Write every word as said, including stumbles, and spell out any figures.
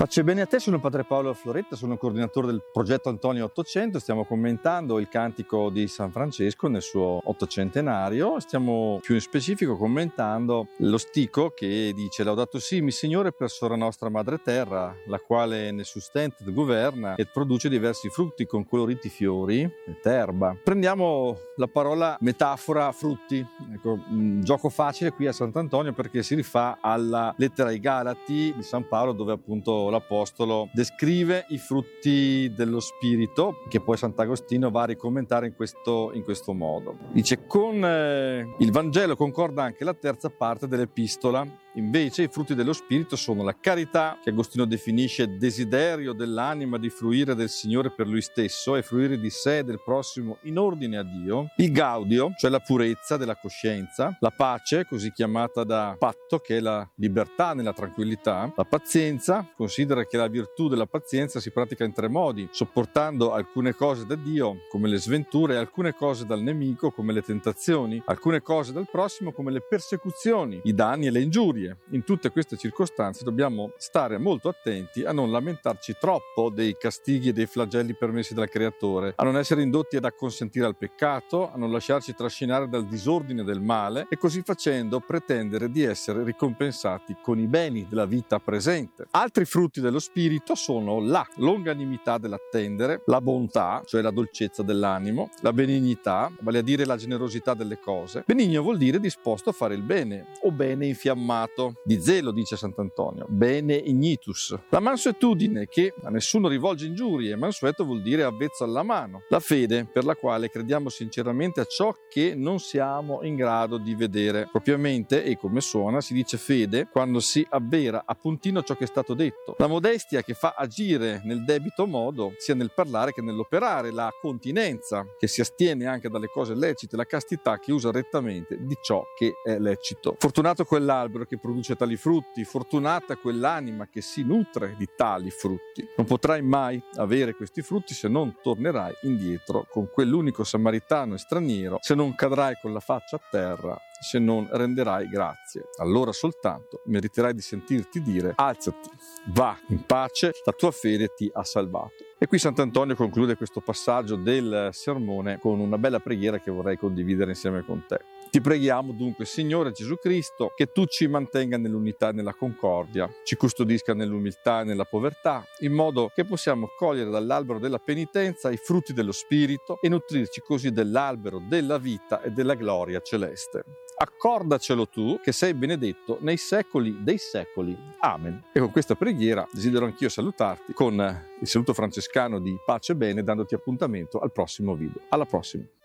Pace bene a te, sono padre Paolo Floretta, sono coordinatore del progetto Antonio ottocento, stiamo commentando il cantico di San Francesco nel suo ottocentenario, stiamo più in specifico commentando lo stico che dice Laudato si mi Signore per sora nostra madre terra, la quale ne sustenta e governa e produce diversi frutti con coloriti fiori et erba. Prendiamo la parola metafora frutti, ecco, un gioco facile qui a Sant'Antonio perché si rifà alla lettera ai Galati di San Paolo, dove appunto l'Apostolo descrive i frutti dello Spirito, che poi Sant'Agostino va a ricommentare in questo, in questo modo. Dice, con eh, il Vangelo concorda anche la terza parte dell'Epistola. Invece i frutti dello Spirito sono la carità, che Agostino definisce desiderio dell'anima di fruire del Signore per lui stesso e fruire di sé e del prossimo in ordine a Dio, il gaudio, cioè la purezza della coscienza, la pace, così chiamata da patto, che è la libertà nella tranquillità, la pazienza, considera che la virtù della pazienza si pratica in tre modi, sopportando alcune cose da Dio, come le sventure, alcune cose dal nemico, come le tentazioni, alcune cose dal prossimo, come le persecuzioni, i danni e le ingiurie. In tutte queste circostanze dobbiamo stare molto attenti a non lamentarci troppo dei castighi e dei flagelli permessi dal Creatore, a non essere indotti ad acconsentire al peccato, a non lasciarci trascinare dal disordine del male e così facendo pretendere di essere ricompensati con i beni della vita presente. Altri frutti dello Spirito sono la longanimità dell'attendere, la bontà, cioè la dolcezza dell'animo, la benignità, vale a dire la generosità delle cose. Benigno vuol dire disposto a fare il bene o bene infiammato. Di zelo, dice Sant'Antonio, bene ignitus. La mansuetudine, che a nessuno rivolge ingiurie, mansueto vuol dire avvezzo alla mano. La fede, per la quale crediamo sinceramente a ciò che non siamo in grado di vedere propriamente, e come suona si dice fede quando si avvera a puntino ciò che è stato detto. La modestia, che fa agire nel debito modo, sia nel parlare che nell'operare. La continenza, che si astiene anche dalle cose lecite. La castità, che usa rettamente di ciò che è lecito. Fortunato quell'albero che produce tali frutti, fortunata quell'anima che si nutre di tali frutti. Non potrai mai avere questi frutti se non tornerai indietro con quell'unico samaritano e straniero, se non cadrai con la faccia a terra, se non renderai grazie. Allora soltanto meriterai di sentirti dire: alzati, va in pace, la tua fede ti ha salvato. E qui Sant'Antonio conclude questo passaggio del sermone con una bella preghiera che vorrei condividere insieme con te. Ti preghiamo dunque, Signore Gesù Cristo, che tu ci mantenga nell'unità e nella concordia, ci custodisca nell'umiltà e nella povertà, in modo che possiamo cogliere dall'albero della penitenza i frutti dello Spirito e nutrirci così dell'albero della vita e della gloria celeste. Accordacelo tu, che sei benedetto nei secoli dei secoli. Amen. E con questa preghiera desidero anch'io salutarti con il saluto francescano di pace e bene, dandoti appuntamento al prossimo video. Alla prossima.